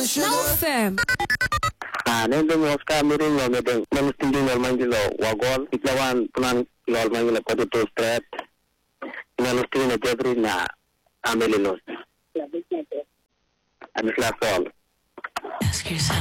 Snow FM. Nendo Oscar Mirin lo medeng manustindo normal lo wagol itlawan punan lo almangila kote to strat manustindo jabri na amelinos. Amis la sol. Ask yourself.